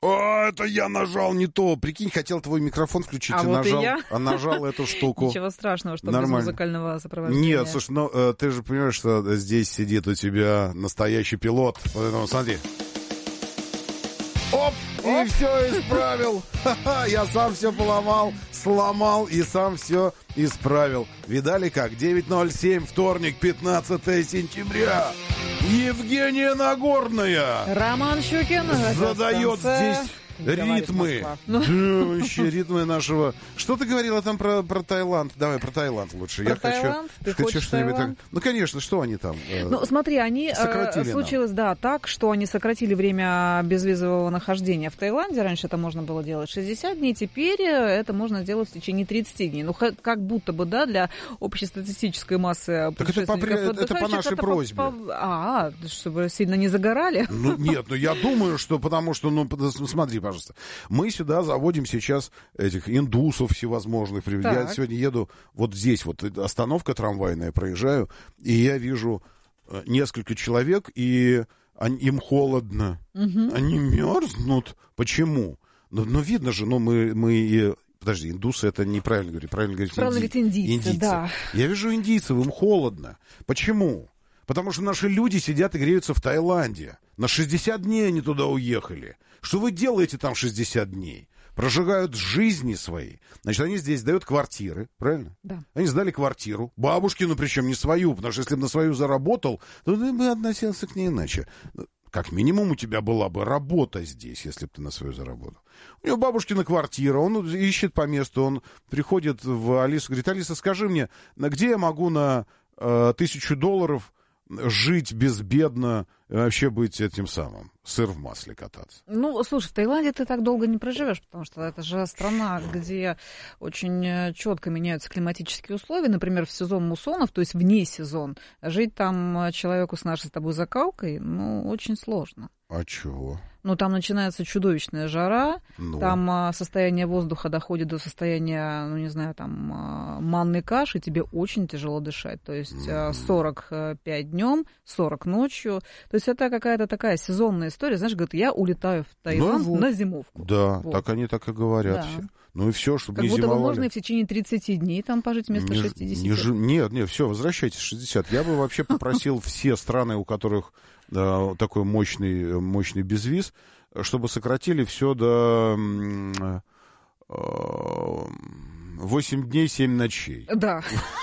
это я нажал не то. Прикинь, хотел твой микрофон включить, а и вот нажал, и я. Нажал эту штуку. Ничего страшного, что Нормально. без музыкального сопровождения. Нет, слушай, ну ты же понимаешь, что здесь сидит у тебя настоящий пилот. Поэтому смотри. Оп! И все исправил. Я сам все поломал, сломал и сам все исправил. Видали как? 9:07, вторник, 15 сентября. Евгения Нагорная Роман Щукин задает здесь ритмы. Да, вообще ритмы нашего. Что ты говорила там про Таиланд? Давай про Таиланд лучше. Про Я Таиланд? Ты хочу хочешь что-нибудь Таиланд? так. Ну, конечно, что они там? Ну, смотри, они случилось, да, так, что они сократили время безвизового нахождения в Таиланде. Раньше это можно было делать 60 дней, теперь это можно делать в течение 30 дней. Ну, как будто бы, да, для общестатистической массы так это по нашей просьбе. Чтобы сильно не загорали? Ну, нет, ну я думаю, что потому что, ну, смотри, пожалуйста, мы сюда заводим сейчас этих индусов всевозможных. Так. Я сегодня еду вот здесь, вот остановка трамвайная, проезжаю, и я вижу несколько человек, и им холодно. Угу. Они мерзнут. Почему? Ну видно же, мы подожди, индусы это неправильно говорить. Правильно говорить индийцы, да. Я вижу индийцев, им холодно. Почему? Потому что наши люди сидят и греются в Таиланде. На 60 дней они туда уехали. Что вы делаете там 60 дней? Прожигают жизни свои. Значит, они здесь сдают квартиры, правильно? Да. Они сдали квартиру. Бабушкину, причем не свою, потому что если бы на свою заработал, то ты бы относился к ней иначе. Как минимум у тебя была бы работа здесь, если бы ты на свою заработал. У него бабушкина квартира, он ищет по месту, он приходит в Алису, говорит: Алиса, скажи мне, где я могу на $1000 жить безбедно, вообще быть этим самым, сыр в масле кататься? Ну, слушай, в Таиланде ты так долго не проживешь, потому что это же страна, где очень четко меняются климатические условия. Например, в сезон муссонов, то есть вне сезон, жить там человеку с нашей с тобой закалкой, очень сложно. А чего? Там начинается чудовищная жара, там состояние воздуха доходит до состояния, манной каши, тебе очень тяжело дышать. То есть 45 днем, 40 ночью. То есть это какая-то такая сезонная история. Знаешь, говорят, я улетаю в Таиланд на зимовку. Да, вот. Так они так и говорят все. Ну и все, чтобы не зимовали. Как будто бы можно и в течение 30 дней там пожить вместо 60. Нет, все, возвращайтесь 60. Я бы вообще попросил все страны, у которых такой мощный безвиз, чтобы сократили все до 8 дней, 7 ночей. Да.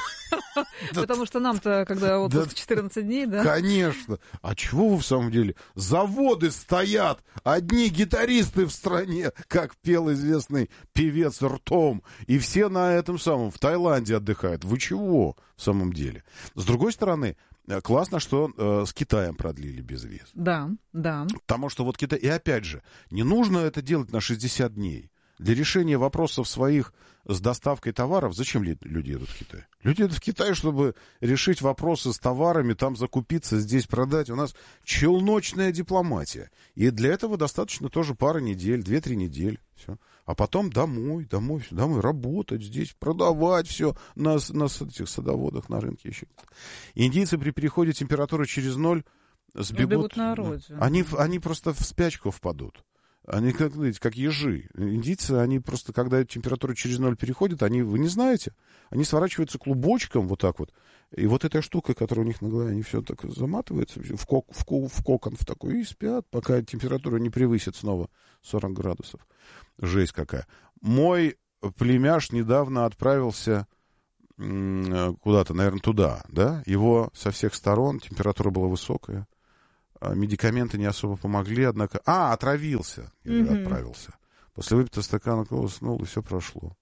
Потому что нам-то, когда отпуск 14 дней, да? Конечно. А чего вы в самом деле? Заводы стоят, одни гитаристы в стране, как пел известный певец ртом, и все на этом самом, в Таиланде отдыхают. Вы чего в самом деле? С другой стороны, классно, что с Китаем продлили безвиз. Да, да. Потому что вот Китай... И опять же, не нужно это делать на 60 дней. Для решения вопросов своих с доставкой товаров, зачем люди едут в Китай? Люди едут в Китай, чтобы решить вопросы с товарами, там закупиться, здесь продать. У нас челночная дипломатия. И для этого достаточно тоже пары недель, 2-3 недели. Все. А потом домой, работать здесь, продавать все на этих садоводах, на рынке еще. Индийцы при переходе температуры через 0 сбегут. На родину. Они просто в спячку впадут. Они как ежи. Индийцы, они просто, когда температура через 0 переходит, вы не знаете, они сворачиваются клубочком вот так вот. И вот эта штука, которая у них на голове, они все так заматываются в кокон в такой и спят, пока температура не превысит снова 40 градусов. Жесть какая. Мой племяш недавно отправился куда-то, наверное, туда, да? Его со всех сторон, температура была высокая. Медикаменты не особо помогли, однако... отравился, отправился. После выпитого стакана кола уснул, и все прошло.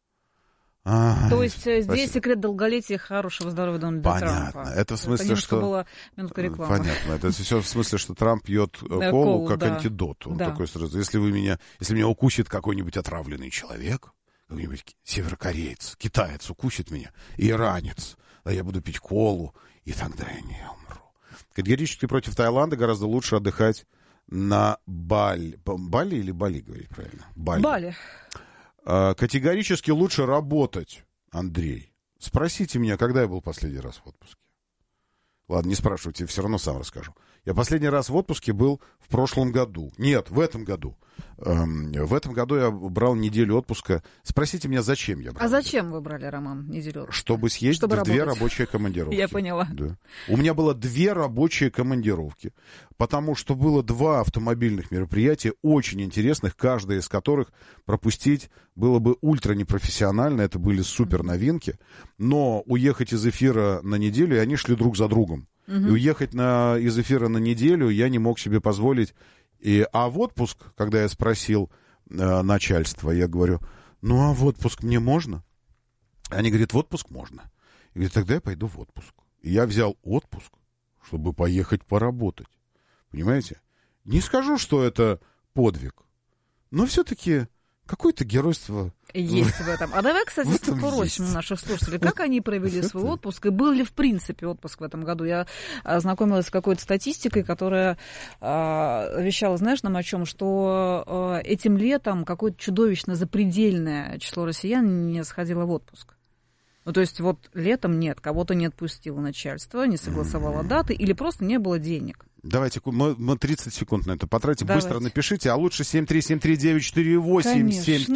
То есть здесь секрет долголетия, хорошего здоровья Дональда Трампа. Понятно. Это в смысле, что... была минутка рекламы. Понятно. Это все в смысле, что Трамп пьет колу как антидот. Он такой сразу... Если меня укусит какой-нибудь отравленный человек, какой-нибудь северокореец, китаец укусит меня, иранец, я буду пить колу, и тогда я не умру. Категорически против Таиланда гораздо лучше отдыхать на Бали. Бали или Бали, говорить правильно? Бали. Категорически лучше работать, Андрей. Спросите меня, когда я был последний раз в отпуске. Ладно, не спрашивайте, все равно сам расскажу. Я последний раз в отпуске был в прошлом году. Нет, в этом году. В этом году я брал неделю отпуска. Спросите меня, зачем я брал. А зачем вы брали, Роман, неделю отпуска? Чтобы съездить в 2 рабочие командировки. Я поняла. Да. У меня было 2 рабочие командировки, потому что было 2 автомобильных мероприятия, очень интересных, каждое из которых пропустить было бы ультра непрофессионально, это были супер новинки, но уехать из эфира на неделю, и они шли друг за другом. И уехать из эфира на неделю я не мог себе позволить. А в отпуск, когда я спросил начальство, я говорю, ну а в отпуск мне можно? Они говорят, в отпуск можно. Я говорю, тогда я пойду в отпуск. И я взял отпуск, чтобы поехать поработать. Понимаете? Не скажу, что это подвиг, но все-таки какое-то геройство есть в этом. А давай, кстати, спросим у наших слушателей, как они провели свой отпуск, и был ли в принципе отпуск в этом году. Я ознакомилась с какой-то статистикой, которая вещала, знаешь, нам о чем, что этим летом какое-то чудовищно запредельное число россиян не сходило в отпуск. Ну, то есть вот летом нет, кого-то не отпустило начальство, не согласовало даты, или просто не было денег. Давайте, мы 30 секунд на это потратим. Давайте. Быстро напишите, а лучше 7373948,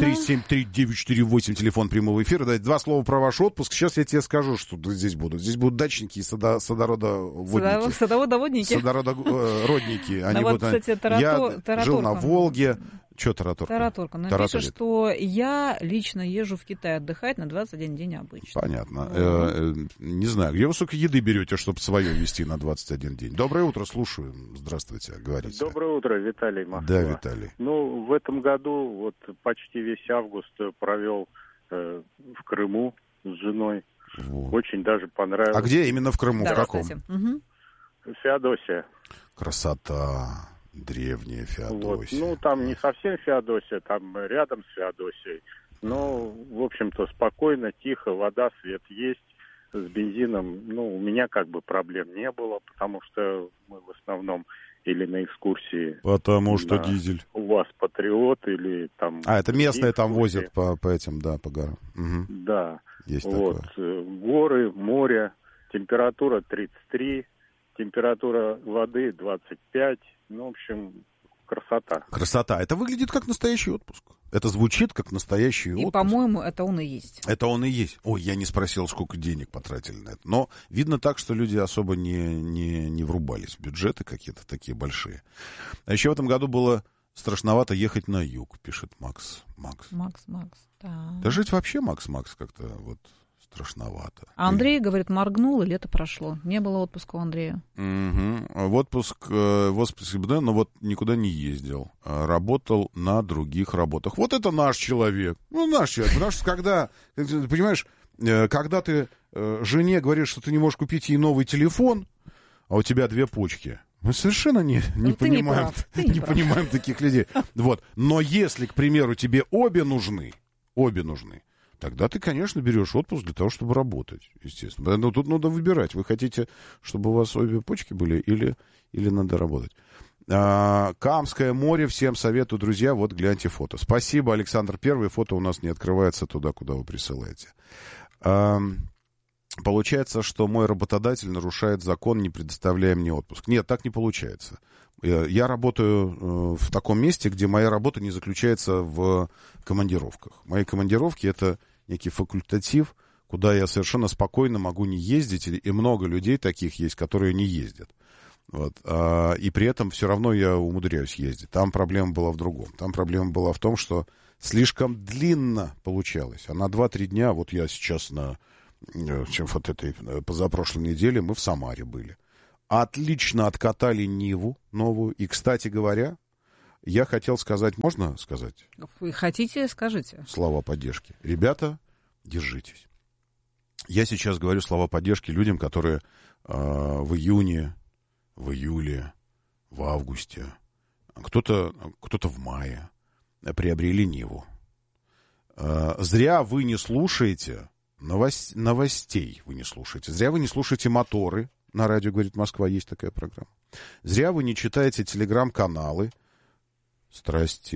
7373948, телефон прямого эфира. Дайте 2 слова про ваш отпуск. Сейчас я тебе скажу, что здесь будут. Здесь будут дачники и садоводоводники. Садоводоводники. Садоводородники. Они вот, кстати, я жил на Волге. Что Тараторка? Тараторка. Но пишет, что я лично езжу в Китай отдыхать на 21 день обычно. Понятно. Не знаю, где вы, сука, еды берете, чтобы свое вести на 21 день? Доброе утро, слушаю. Здравствуйте, говорите. Доброе утро, Виталий, Москва. Да, Виталий. Ну, в этом году вот почти весь август провел в Крыму с женой. Вот. Очень даже понравилось. А где именно в Крыму? Да, в каком? Феодосия. Красота. Древняя Феодосия. Вот. Ну, там не совсем Феодосия, там рядом с Феодосией. Но, в общем-то, спокойно, тихо, вода, свет есть. С бензином, ну, у меня как бы проблем не было, потому что мы в основном или на экскурсии... Потому что дизель. У вас Патриот или там... А, это местные там возят по этим, да, по горам. Угу. Да. Есть вот. такое. Горы, море, температура 33, температура воды 25. Ну, в общем, красота. Красота. Это выглядит как настоящий отпуск. Это звучит как настоящий отпуск. И, по-моему, это он и есть. Это он и есть. Ой, я не спросил, сколько денег потратили на это. Но видно так, что люди особо не врубались в бюджеты какие-то такие большие. А еще в этом году было страшновато ехать на юг, пишет Макс. Макс, да. Да жить вообще, Макс, как-то вот... страшновато. А Андрей, говорит, моргнул, и лето прошло. Не было отпуска у Андрея. В отпуск, да, но вот никуда не ездил. Работал на других работах. Вот это наш человек. Ну, наш человек. Потому что когда, ты понимаешь, когда ты жене говоришь, что ты не можешь купить ей новый телефон, а у тебя 2 почки, мы совершенно не понимаем таких людей. Вот. Но если, к примеру, тебе обе нужны, тогда ты, конечно, берешь отпуск для того, чтобы работать, естественно. Но тут надо выбирать. Вы хотите, чтобы у вас обе почки были или надо работать? Камское море. Всем советую, друзья. Вот гляньте фото. Спасибо, Александр Первый. Фото у нас не открывается туда, куда вы присылаете. Получается, что мой работодатель нарушает закон, не предоставляя мне отпуск. Нет, так не получается. Я работаю в таком месте, где моя работа не заключается в командировках. Мои командировки — это некий факультатив, куда я совершенно спокойно могу не ездить, и много людей таких есть, которые не ездят. Вот. И при этом все равно я умудряюсь ездить. Там проблема была в другом. Там проблема была в том, что слишком длинно получалось. А на 2-3 дня, вот я сейчас вот этой позапрошлой неделе мы в Самаре были. Отлично откатали Ниву новую. И, кстати говоря, я хотел сказать, можно сказать? Вы хотите, скажите. Слова поддержки. Ребята, держитесь. Я сейчас говорю слова поддержки людям, которые в июне, в июле, в августе, кто-то в мае приобрели Ниву. Зря вы не слушаете новостей, вы не слушаете. Зря вы не слушаете моторы. На радио «Говорит Москва» есть такая программа. Зря вы не читаете телеграм-каналы. Страсти.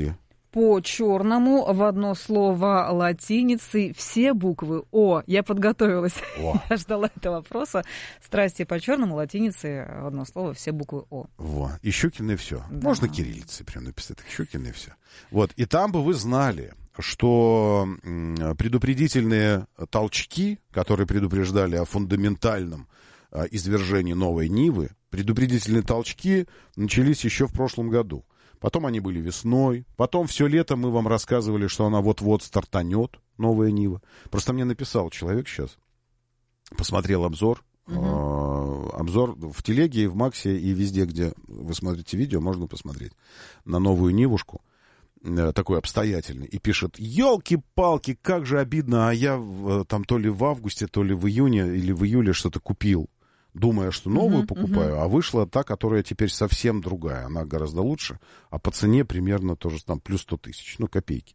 по-черному в одно слово латиницей все буквы О. Я подготовилась. Я ждала этого вопроса. Страсти по-черному латиницей в одно слово все буквы О. Во. И Щукин, и все. Да. Можно кириллицей прям написать. Щукин, и все. Вот. И там бы вы знали, что предупредительные толчки, которые предупреждали о фундаментальном извержении новой Нивы, предупредительные толчки начались еще в прошлом году. Потом они были весной. Потом все лето мы вам рассказывали, что она вот-вот стартанет, новая Нива. Просто мне написал человек сейчас, посмотрел обзор. Обзор в телеге, и в Максе, и везде, где вы смотрите видео, можно посмотреть на новую Нивушку. Такой обстоятельный. И пишет: елки-палки, как же обидно, а я там то ли в августе, то ли в июне или в июле что-то купил, думая, что новую покупаю, а вышла та, которая теперь совсем другая. Она гораздо лучше, а по цене примерно тоже там плюс 100 тысяч, ну, копейки.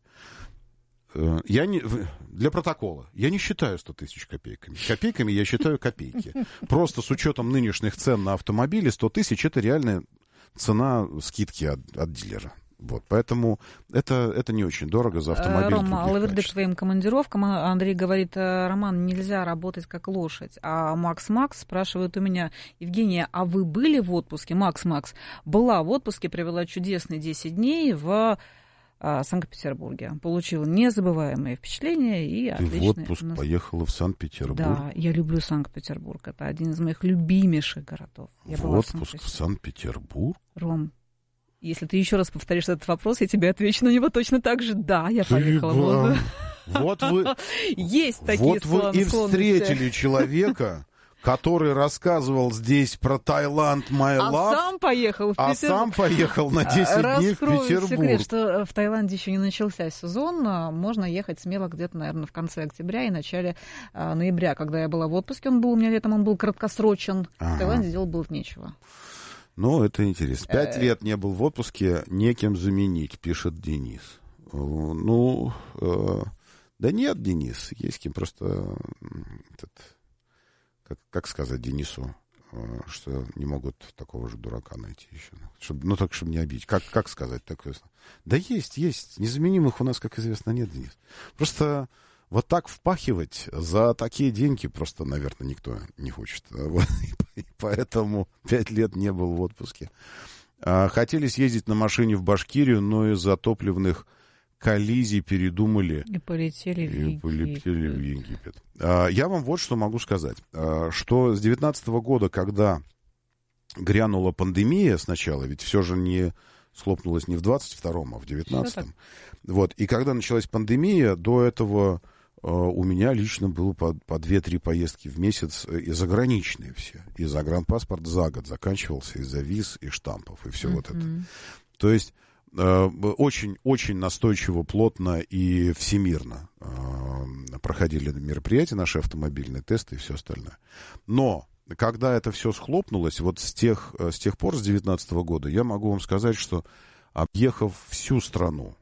Для протокола, я не считаю 100 тысяч копейками. Копейками я считаю копейки. Просто с учетом нынешних цен на автомобили 100 тысяч — это реальная цена скидки от дилера. Вот, поэтому это не очень дорого за автомобиль. Рома, лаверды к твоим командировкам. Андрей говорит: Роман, нельзя работать как лошадь. А Макс спрашивает у меня: Евгения, а вы были в отпуске? Макс, была в отпуске, провела чудесные 10 дней в Санкт-Петербурге. Получила незабываемые впечатления и отличные... Ты в отпуск поехала в Санкт-Петербург? Да, я люблю Санкт-Петербург. Это один из моих любимейших городов. В отпуск в Санкт-Петербург? Ром, если ты еще раз повторишь этот вопрос, я тебе отвечу на него точно так же. Да, я поехала. Вот вы... Есть такие склонности. Вот вы и встретили человека, который рассказывал здесь про Таиланд, my love. Сам поехал в Петербург. Сам поехал на 10 дней в Петербург. Раскрою секрет, что в Таиланде еще не начался сезон. Можно ехать смело где-то, наверное, в конце октября и начале ноября. Когда я была в отпуске, у меня летом он был краткосрочен. В Таиланде делать было нечего. Ну, это интересно. 5 лет не был в отпуске, некем заменить, пишет Денис. Ну, да нет, Денис, есть кем. Просто, как сказать Денису, что не могут такого же дурака найти еще. Так, чтобы не обидеть. Как сказать такое? Да есть. Незаменимых у нас, как известно, нет, Денис. Просто... Вот так впахивать за такие деньги просто, наверное, никто не хочет. И поэтому 5 лет не был в отпуске. Хотели съездить на машине в Башкирию, но из-за топливных коллизий передумали. И полетели в Египет. Я вам вот что могу сказать. Что с 2019 года, когда грянула пандемия сначала, ведь все же не схлопнулось не в 22-м, а в 19-м. Вот. И когда началась пандемия, до этого... У меня лично было по 2-3 поездки в месяц, и заграничные все. И загранпаспорт за год заканчивался из-за виз и штампов, и все вот это. То есть очень настойчиво, плотно и всемирно проходили мероприятия, наши автомобильные тесты и все остальное. Но когда это все схлопнулось, вот с тех пор, с 2019 года, я могу вам сказать, что объехав всю страну,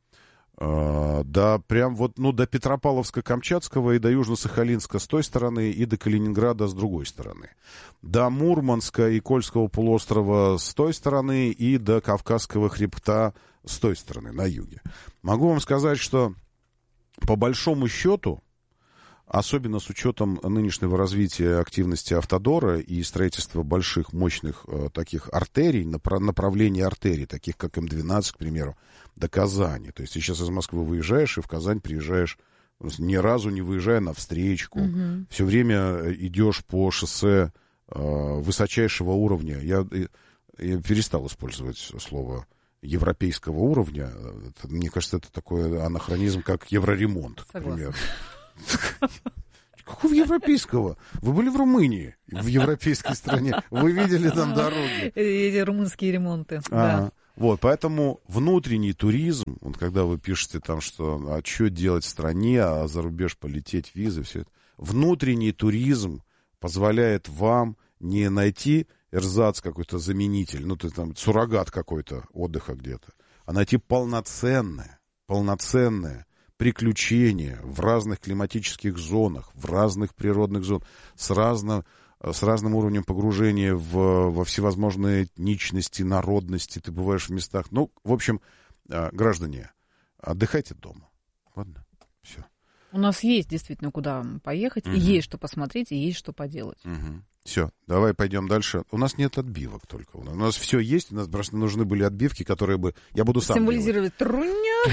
да, прям вот, до Петропавловска-Камчатского и до Южно-Сахалинска с той стороны, и до Калининграда с другой стороны. До Мурманска и Кольского полуострова с той стороны, и до Кавказского хребта с той стороны, на юге. Могу вам сказать, что по большому счету, особенно с учетом нынешнего развития активности автодора и строительства больших, мощных таких артерий, направлений артерий, таких как М12, к примеру, до Казани. То есть ты сейчас из Москвы выезжаешь и в Казань приезжаешь, ни разу не выезжая на встречку. Все время идешь по шоссе высочайшего уровня. Я перестал использовать слово европейского уровня. Мне кажется, это такой анахронизм, как евроремонт, к примеру. Какого европейского? Вы были в Румынии, в европейской стране. Вы видели там дороги. Эти румынские ремонты, да. Вот, поэтому внутренний туризм, вот когда вы пишете там, что что делать в стране, а за рубеж полететь, визы, все это. Внутренний туризм позволяет вам не найти эрзац какой-то заменитель, там суррогат какой-то отдыха где-то, а найти полноценное приключения в разных климатических зонах, в разных природных зонах, с разным уровнем погружения во всевозможные этничности, народности. Ты бываешь в местах. В общем, граждане, отдыхайте дома. Ладно, все. У нас есть действительно куда поехать, и есть что посмотреть, и есть что поделать. Все, давай пойдем дальше. У нас нет отбивок только. У нас все есть, у нас просто нужны были отбивки, которые бы... Я буду сам символизировать труня.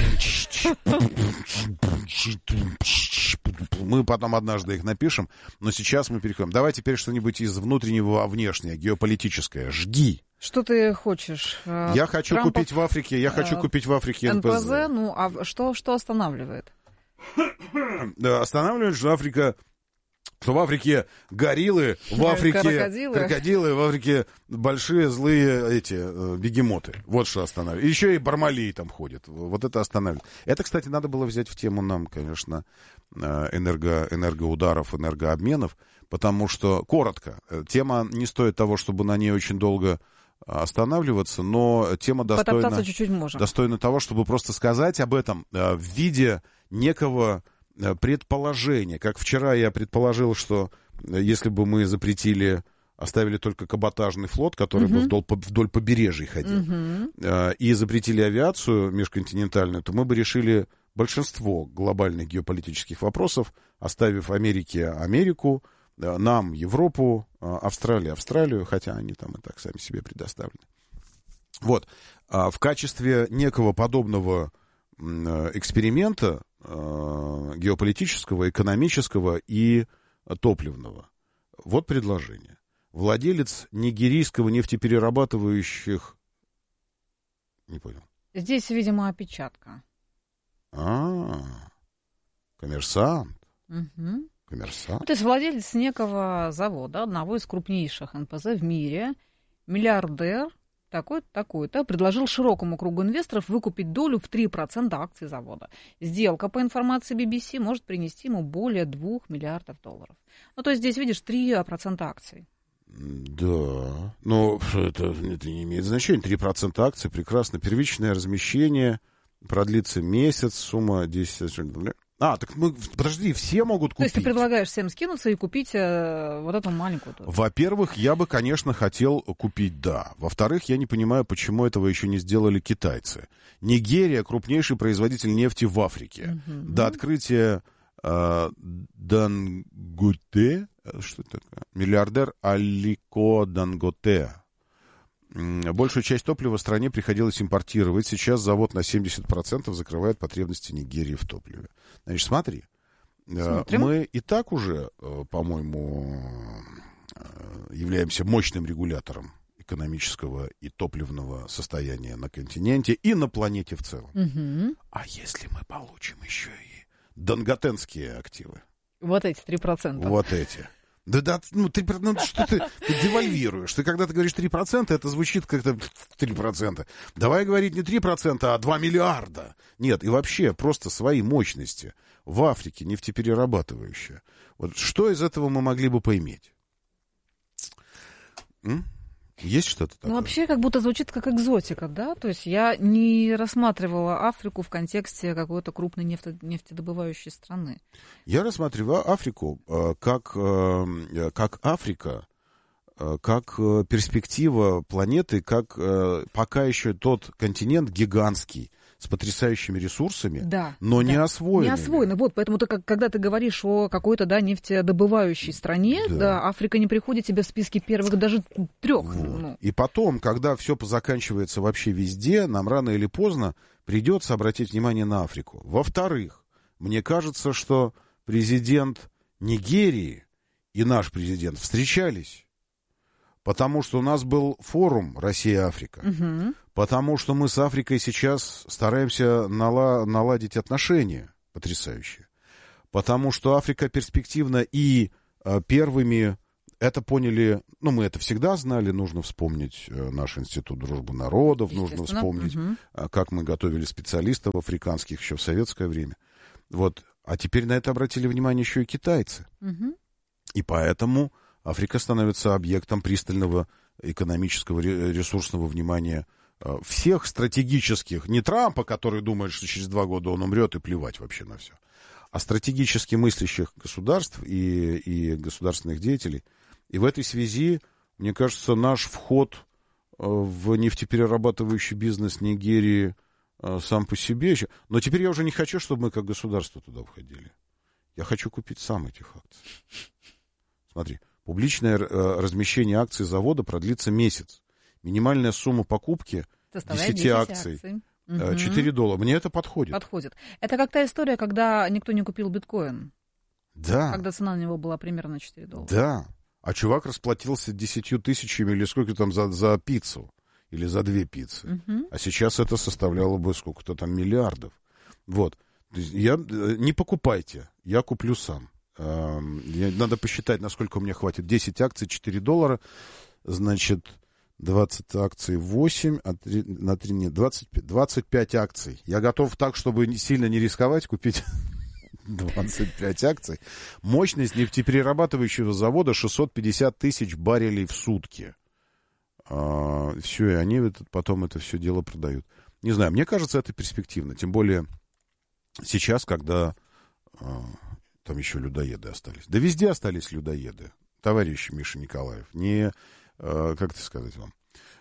Мы потом однажды их напишем, но сейчас мы переходим. Давай теперь что-нибудь из внутреннего во внешнее, геополитическое. Жги. Что ты хочешь? Я хочу купить в Африке, НПЗ. Ну, а что останавливает? Останавливает, что в Африке гориллы, в Африке крокодилы, в Африке большие злые бегемоты. Вот что останавливает. Еще и Бармалей там ходит. Вот это останавливает. Это, кстати, надо было взять в тему нам, конечно, энергоударов, энергообменов, потому что, коротко, тема не стоит того, чтобы на ней очень долго останавливаться, но тема достойна того, чтобы просто сказать об этом в виде некого предположение. Как вчера я предположил, что если бы мы оставили только каботажный флот, который бы вдоль побережья ходил, и запретили авиацию межконтинентальную, то мы бы решили большинство глобальных геополитических вопросов, оставив Америку, нам Европу, Австралию, хотя они там и так сами себе предоставлены. Вот. В качестве некого подобного эксперимента геополитического, экономического и топливного. Вот предложение. Владелец нигерийского нефтеперерабатывающих... Не понял. Здесь, видимо, опечатка. Коммерсант. Коммерсант. То есть владелец некого завода, одного из крупнейших НПЗ в мире, миллиардер, такой-то, предложил широкому кругу инвесторов выкупить долю в 3% акций завода. Сделка, по информации BBC, может принести ему более $2 миллиардов. Ну, то есть здесь, видишь, 3% акций. Да, но это не имеет значения. 3% акций, прекрасно. Первичное размещение продлится месяц, сумма 10... так подожди, все могут купить. То есть ты предлагаешь всем скинуться и купить вот эту маленькую долю? Во-первых, я бы, конечно, хотел купить, да. Во-вторых, я не понимаю, почему этого еще не сделали китайцы. Нигерия — крупнейший производитель нефти в Африке. До открытия Данготе, что это такое? Миллиардер Алико Данготе. Большую часть топлива в стране приходилось импортировать. Сейчас завод на 70% закрывает потребности Нигерии в топливе. Значит, смотри. Мы и так уже, по-моему, являемся мощным регулятором экономического и топливного состояния на континенте и на планете в целом. А если мы получим еще и данготенские активы? Вот эти 3%. Вот эти. Да, что ты девальвируешь? Ты когда ты говоришь 3%, это звучит как-то 3%. Давай говорить не 3%, а 2 миллиарда. Нет, и вообще просто свои мощности в Африке нефтеперерабатывающие. Вот что из этого мы могли бы поиметь? Есть что-то такое? Ну, вообще, как будто звучит как экзотика, да? То есть я не рассматривала Африку в контексте какой-то крупной нефтедобывающей страны. Я рассматриваю Африку как Африка, как перспектива планеты, как пока еще тот континент гигантский, с потрясающими ресурсами, но не освоенными. Не освоены. Вот, поэтому когда ты говоришь о какой-то нефтедобывающей стране, Африка не приходит тебе в списке первых даже 3. Вот. И потом, когда все заканчивается вообще везде, нам рано или поздно придется обратить внимание на Африку. Во-вторых, мне кажется, что президент Нигерии и наш президент встречались. Потому что у нас был форум «Россия-Африка». Потому что мы с Африкой сейчас стараемся наладить отношения потрясающие. Потому что Африка перспективна, и первыми это поняли, мы это всегда знали, нужно вспомнить наш Институт дружбы народов, нужно вспомнить, как мы готовили специалистов африканских еще в советское время. Вот. А теперь на это обратили внимание еще и китайцы. И поэтому Африка становится объектом пристального экономического ресурсного внимания всех стратегических, не Трампа, который думает, что через 2 года он умрет, и плевать вообще на все, а стратегически мыслящих государств и государственных деятелей. И в этой связи, мне кажется, наш вход в нефтеперерабатывающий бизнес Нигерии сам по себе. Но теперь я уже не хочу, чтобы мы как государство туда входили. Я хочу купить сам этих акций. Смотри, публичное размещение акций завода продлится месяц. Минимальная сумма покупки 10 акций. $4. Мне это подходит. Подходит. Это как та история, когда никто не купил биткоин. Да. Когда цена на него была примерно $4. Да. А чувак расплатился 10 тысячами или сколько там за пиццу. Или за 2 пиццы. А сейчас это составляло бы сколько-то там миллиардов. Вот. Не покупайте. Я куплю сам. Надо посчитать, насколько у меня хватит. 10 акций, $4. Значит, 20 акций 8, а 3, на 3 нет, 25 акций. Я готов так, чтобы сильно не рисковать, купить 25 акций. Мощность нефтеперерабатывающего завода 650 тысяч баррелей в сутки. Все, и они потом это все дело продают. Не знаю, мне кажется, это перспективно. Тем более сейчас, когда там еще людоеды остались. Да везде остались людоеды, товарищ Миша Николаев. Не... как это сказать вам?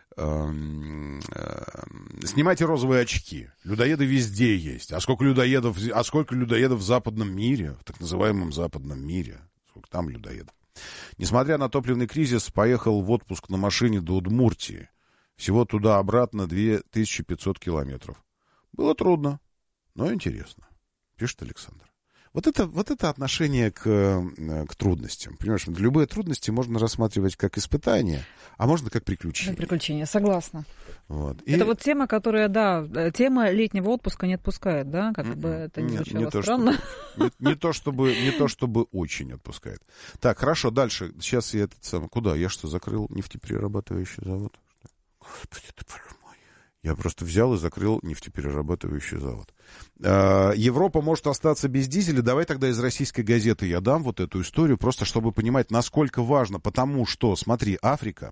Снимайте розовые очки. Людоеды везде есть. А сколько людоедов в западном мире, в так называемом западном мире? Сколько там людоедов? Несмотря на топливный кризис, поехал в отпуск на машине до Удмуртии. Всего туда-обратно 2500 километров. Было трудно, но интересно. Пишет Александр. Вот это отношение к трудностям. Понимаешь, любые трудности можно рассматривать как испытание, а можно как приключение. Приключение, согласна. Вот. Это вот тема, которая, тема летнего отпуска не отпускает, да? Как бы это не звучало странно. Не то чтобы очень отпускает. Так, хорошо, дальше. Сейчас я куда? Я что, закрыл нефтеперерабатывающий завод? Господи, ты боже мой. Я просто взял и закрыл нефтеперерабатывающий завод. Европа может остаться без дизеля. Давай тогда из российской газеты я дам вот эту историю, просто чтобы понимать, насколько важно. Потому что, смотри, Африка,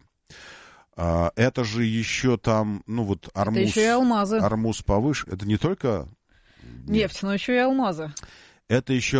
это же еще там, Армуз. Это еще и алмазы. Армуз повыше. Это не только нефть, но еще и алмазы. Это еще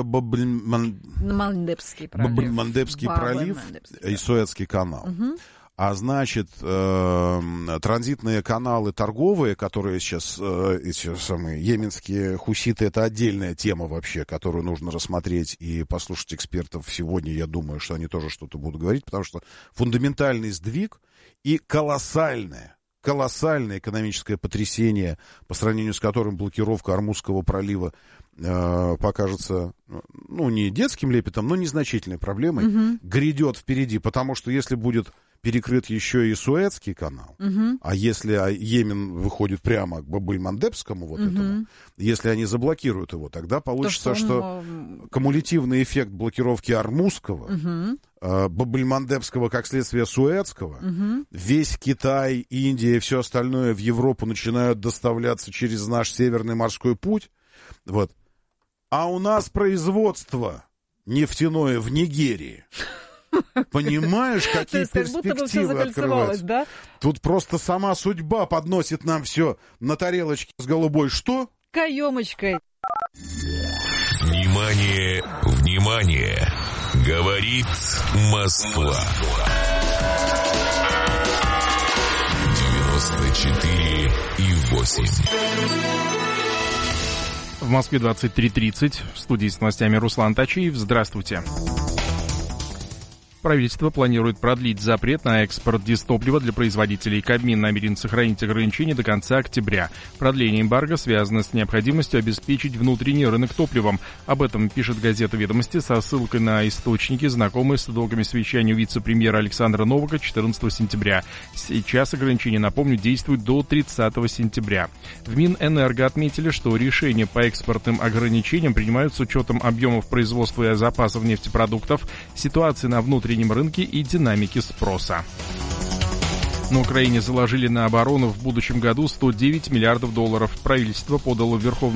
Мандебский пролив и Суэцкий канал. Угу. А значит, транзитные каналы торговые, которые сейчас эти самые йеменские хуситы, это отдельная тема вообще, которую нужно рассмотреть и послушать экспертов сегодня. Я думаю, что они тоже что-то будут говорить, потому что фундаментальный сдвиг и колоссальное экономическое потрясение, по сравнению с которым блокировка Ормузского пролива покажется, не детским лепетом, но незначительной проблемой, грядет впереди, потому что если будет перекрыт еще и Суэцкий канал, а если Йемен выходит прямо к Баб-эль-Мандебскому этому, если они заблокируют его, тогда получится, что кумулятивный эффект блокировки Ормузского, Баб-эль-Мандебского как следствие Суэцкого, весь Китай, Индия и все остальное в Европу начинают доставляться через наш Северный морской путь. Вот. А у нас производство нефтяное в Нигерии. Понимаешь, какие перспективы открываются? Да? Тут просто сама судьба подносит нам все на тарелочке с голубой что? Каемочкой. Внимание, внимание! Говорит Москва. 94,8. В Москве 23:30. В студии с новостями Руслан Тачиев. Здравствуйте. Правительство планирует продлить запрет на экспорт дизтоплива для производителей. Кабмин намерен сохранить ограничения до конца октября. Продление эмбарго связано с необходимостью обеспечить внутренний рынок топливом. Об этом пишет газета «Ведомости» со ссылкой на источники, знакомые с итогами совещания вице-премьера Александра Новака 14 сентября. Сейчас ограничения, напомню, действуют до 30 сентября. В Минэнерго отметили, что решения по экспортным ограничениям принимают с учетом объемов производства и запасов нефтепродуктов, ситуации на внутреннем рынке и динамики спроса. На Украине заложили на оборону в будущем году $109 миллиардов. Правительство подало в Верховный